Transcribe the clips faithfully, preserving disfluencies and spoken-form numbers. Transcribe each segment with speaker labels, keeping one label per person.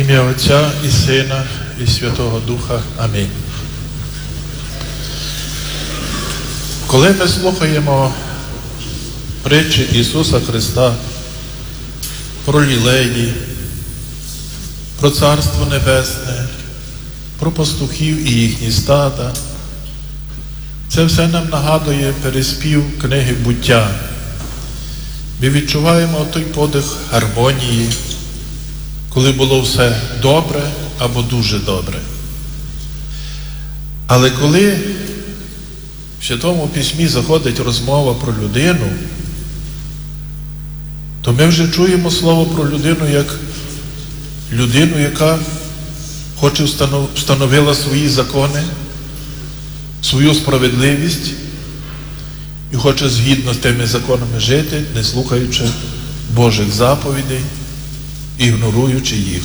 Speaker 1: ім'я Отця і Сина і Святого Духа. Амінь. Коли ми слухаємо притчі Ісуса Христа про лілеї, про Царство Небесне, про пастухів і їхні стада, це все нам нагадує переспів книги «Буття». Ми відчуваємо той подих гармонії, коли було все добре або дуже добре. Але коли в Святому Письмі заходить розмова про людину, то ми вже чуємо слово про людину як людину, яка хоче встановила свої закони, свою справедливість і хоче згідно з тими законами жити, не слухаючи Божих заповідей, ігноруючи їх.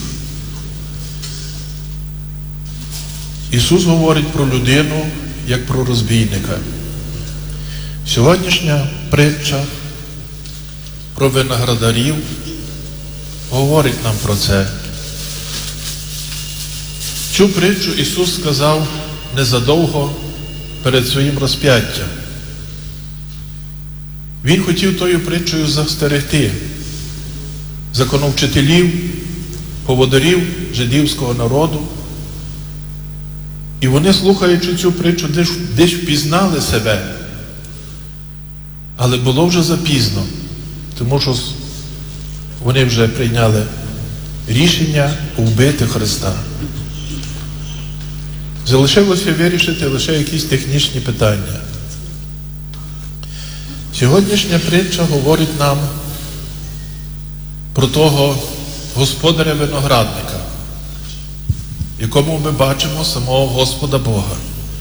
Speaker 1: Ісус говорить про людину як про розбійника. Сьогоднішня притча про виноградарів говорить нам про це. Цю притчу Ісус сказав незадовго перед своїм розп'яттям. Він хотів тою притчею застерегти законовчителів, поводирів жидівського народу. І вони, слухаючи цю притчу, десь, десь впізнали себе. Але було вже запізно, тому що вони вже прийняли рішення вбити Христа. Залишилося вирішити лише якісь технічні питання. Сьогоднішня притча говорить нам про того господаря виноградника, в якому ми бачимо самого Господа Бога.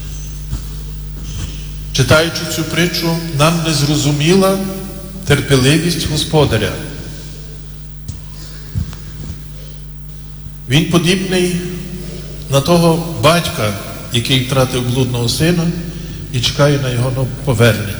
Speaker 1: Читаючи цю притчу, нам не зрозуміла терпеливість господаря. Він подібний на того батька, який втратив блудного сина і чекає на його повернення.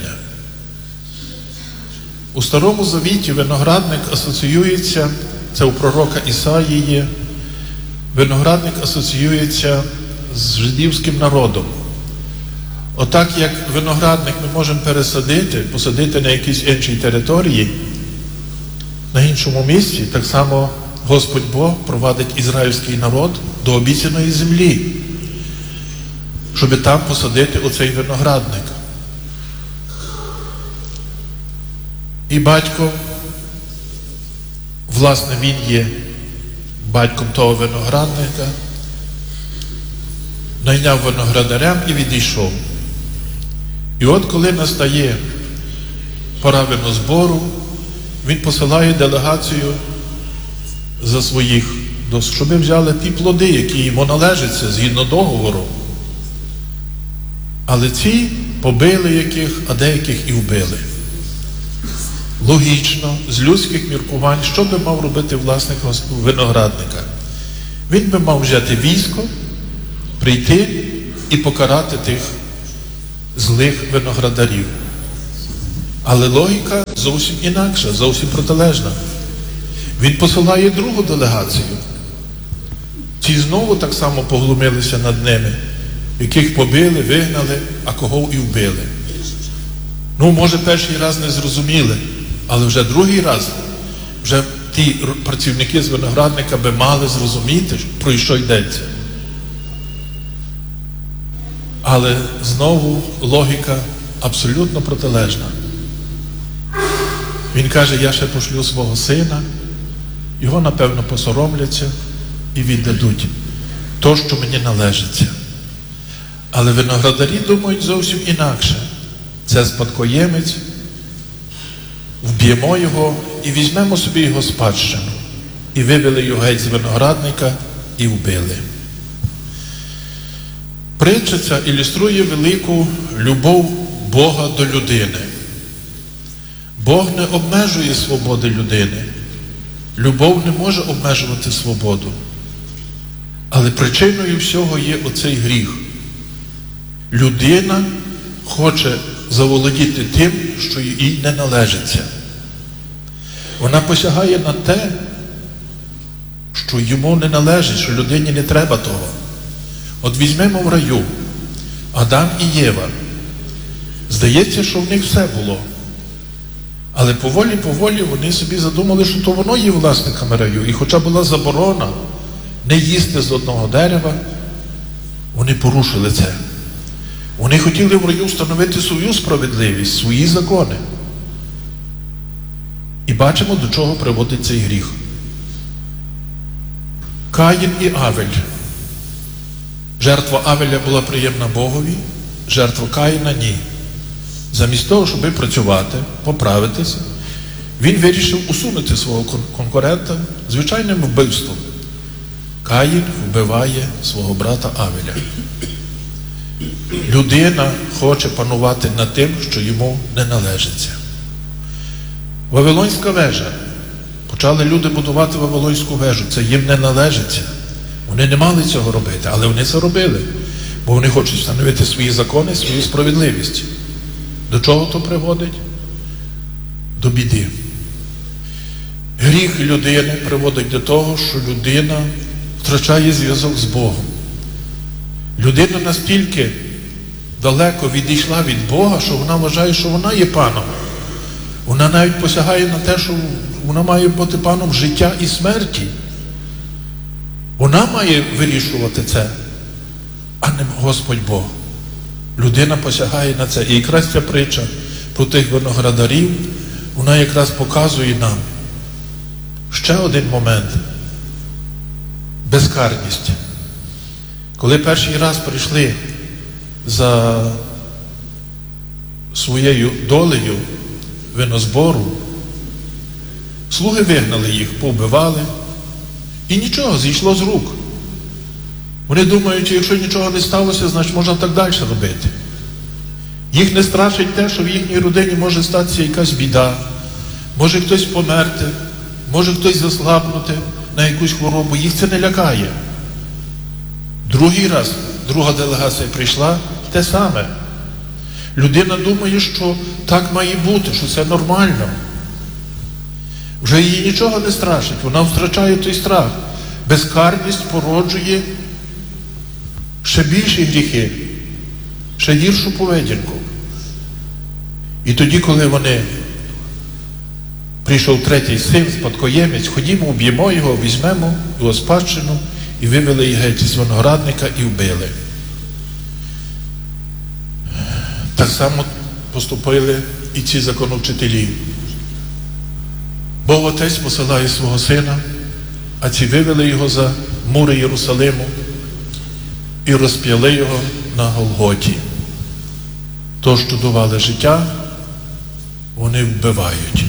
Speaker 1: У Старому Завіті виноградник асоціюється, це у пророка Ісаї є, виноградник асоціюється з жидівським народом. Отак, як виноградник ми можемо пересадити, посадити на якійсь іншій території, на іншому місці, так само Господь Бог провадить ізраїльський народ до обіцяної землі, щоб там посадити оцей виноградник. І батько, власне, він є батьком того виноградника, найняв виноградарям і відійшов. І от коли настає пора винозбору, він посилає делегацію за своїх, щоб взяли ті плоди, які йому належаться згідно договору. Але ці побили яких, а деяких і вбили. Логічно, з людських міркувань, що би мав робити власник виноградника? Він би мав взяти військо, прийти і покарати тих злих виноградарів. Але логіка зовсім інакша, зовсім протилежна. Він посилає другу делегацію. Ці знову так само поглумилися над ними, яких побили, вигнали, а кого і вбили. Ну, може, перший раз не зрозуміли, але вже другий раз, вже ті працівники з виноградника би мали зрозуміти, про що йдеться. Але знову логіка абсолютно протилежна. Він каже, я ще пошлю свого сина, його, напевно, посоромляться і віддадуть то, що мені належиться. Але виноградарі думають зовсім інакше. Це спадкоємець, вб'ємо його і візьмемо собі його спадщину. І вивели його геть з виноградника і вбили. Притча ця ілюструє велику любов Бога до людини. Бог не обмежує свободи людини. Любов не може обмежувати свободу. Але причиною всього є оцей гріх. Людина хоче заволодіти тим, що їй не належиться. Вона посягає на те, що йому не належить, що людині не треба того. От візьмемо в раю Адам і Єва. Здається, що в них все було. Але поволі-поволі вони собі задумали, що то воно є власниками раю. І хоча була заборона не їсти з одного дерева, вони порушили це. Вони хотіли в раю встановити свою справедливість, свої закони. І бачимо, до чого приводить цей гріх. Каїн і Авель. Жертва Авеля була приємна Богові, жертва Каїна – ні. Замість того, щоб працювати, поправитися, він вирішив усунути свого конкурента звичайним вбивством. Каїн вбиває свого брата Авеля. Людина хоче панувати над тим, що йому не належиться. Вавилонська вежа. Почали люди будувати Вавилонську вежу. Це їм не належиться. Вони не мали цього робити, але вони це робили. Бо вони хочуть встановити свої закони, свою справедливість. До чого то приводить? До біди. Гріх людини приводить до того, що людина втрачає зв'язок з Богом. Людина настільки далеко відійшла від Бога, що вона вважає, що вона є паном. Вона навіть посягає на те, що вона має бути паном життя і смерті. Вона має вирішувати це, а не Господь Бог. Людина посягає на це. І якраз ця притча про тих виноградарів, вона якраз показує нам ще один момент. Безкарність. Коли перший раз прийшли за своєю долею винозбору, слуги вигнали їх, повбивали, і нічого, зійшло з рук. Вони думають, якщо нічого не сталося, значить можна так далі робити. Їх не страшить те, що в їхній родині може статися якась біда, може хтось померти, може хтось заслабнути на якусь хворобу. Їх це не лякає. Другий раз, друга делегація прийшла, те саме. Людина думає, що так має бути, що це нормально. Вже її нічого не страшить, вона втрачає той страх. Безкарність породжує ще більші гріхи, ще гіршу поведінку. І тоді, коли вони, прийшов третій син, спадкоємець, ходімо, уб'ємо його, візьмемо його спадщину, і вивели їх геть з виноградника і вбили. Так само поступили і ці законовчителі. Бог Отець посилає свого сина, а ці вивели його за мури Єрусалиму і розп'яли його на Голготі. То, що давали життя, вони вбивають.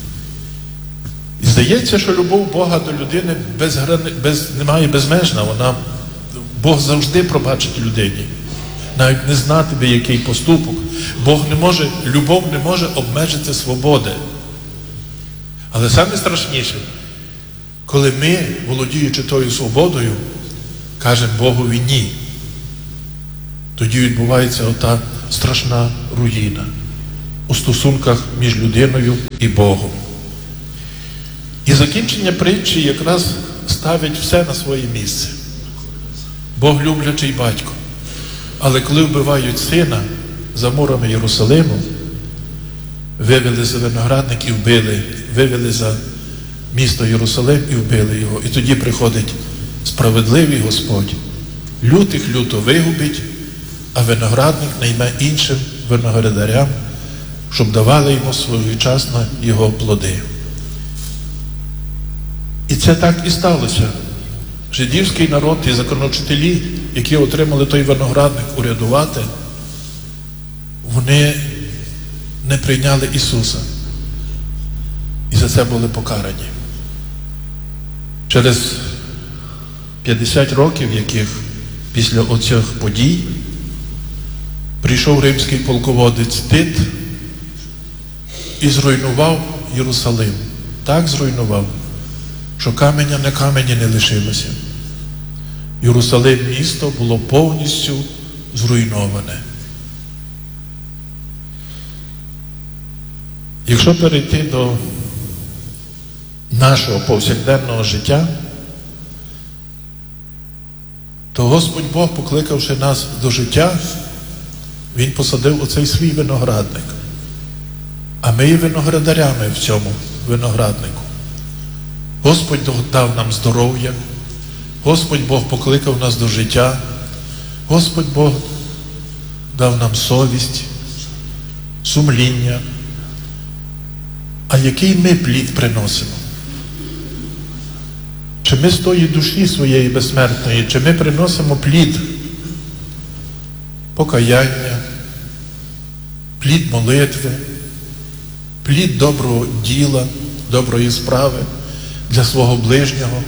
Speaker 1: І здається, що любов Бога до людини без, без, немає безмежна. Вона, Бог завжди пробачить людині. Навіть не знати би, який поступок. Бог не може, любов не може обмежити свободи. Але саме страшніше, коли ми, володіючи тою свободою, кажемо Богові ні. Тоді відбувається ота страшна руїна у стосунках між людиною і Богом. І закінчення притчі якраз ставить все на своє місце. Бог люблячий батько. Але коли вбивають сина за мурами Єрусалиму, вивели за виноградник і вбили, вивели за місто Єрусалим і вбили його. І тоді приходить справедливий Господь, лютих люто вигубить, а виноградник найме іншим виноградарям, щоб давали йому своєчасно його плоди. І це так і сталося. Жидівський народ і законовчителі, які отримали той виноградник урядувати, вони не прийняли Ісуса. І за це були покарані. Через п'ятдесят років, яких після оцих подій, прийшов римський полководець Тит і зруйнував Єрусалим. Так зруйнував, що каменя на камені не лишилося. Єрусалим місто було повністю зруйноване. Якщо перейти до нашого повсякденного життя, то Господь Бог, покликавши нас до життя, Він посадив оцей свій виноградник. А ми є виноградарями в цьому винограднику. Господь дав нам здоров'я, Господь Бог покликав нас до життя, Господь Бог дав нам совість, сумління. А який ми плід приносимо? Чи ми з тої душі своєї безсмертної, чи ми приносимо плід покаяння, плід молитви, плід доброго діла, доброї справи для свого ближнього?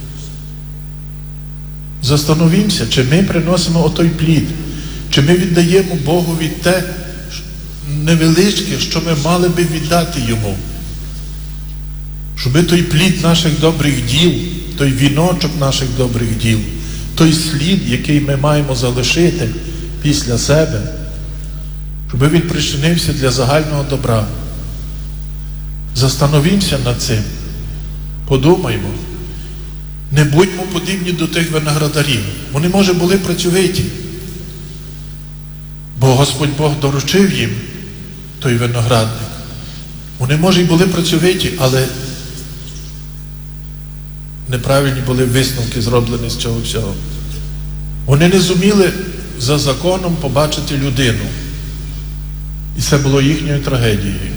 Speaker 1: Застановімося, чи ми приносимо отой плід, чи ми віддаємо Богові те невеличке, що ми мали би віддати Йому. Щоби той плід наших добрих діл, той віночок наших добрих діл, той слід, який ми маємо залишити після себе, щоб він причинився для загального добра. Застановімося над цим, подумаймо. Не будьмо подібні до тих виноградарів. Вони, може, були працьовиті, бо Господь Бог доручив їм той виноградник. Вони, може, і були працьовиті, але неправильні були висновки зроблені з цього всього. Вони не зуміли за законом побачити людину. І це було їхньою трагедією.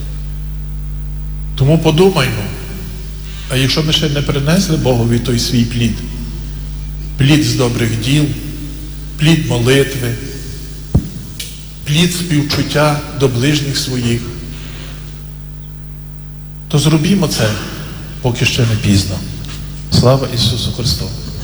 Speaker 1: Тому подумаймо, а якщо ми ще не принесли Богові той свій плід, плід з добрих діл, плід молитви, плід співчуття до ближніх своїх, то зробімо це, поки ще не пізно. Слава Ісусу Христу!